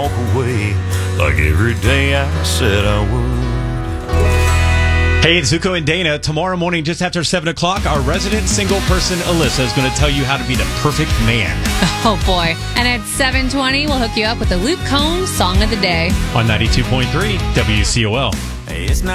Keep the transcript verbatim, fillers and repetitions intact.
walk away like every day I said I would. Hey, it's Zuko and Dana. Tomorrow morning, just after seven o'clock, our resident single person, Alyssa, is going to tell you how to be the perfect man. Oh, boy. And at seven twenty, we'll hook you up with the Luke Combs Song of the Day. On ninety-two point three W C O L. Hey, it's not